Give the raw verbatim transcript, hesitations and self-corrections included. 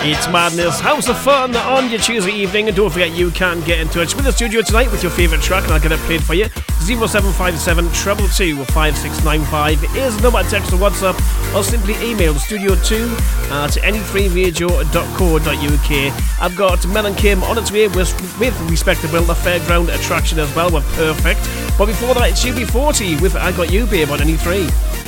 It's Madness House of Fun on your Tuesday evening, and don't forget you can get in touch with the studio tonight with your favourite track and I'll get it played for you. zero seven five seven two two two five six nine five is the number to text or WhatsApp, or simply email studio two at any three radio dot co dot u k. I've got Mel and Kim on its way with, with Respectable, the fairground attraction as well with Perfect. But before that, it's U B forty with I Got You Babe on any three.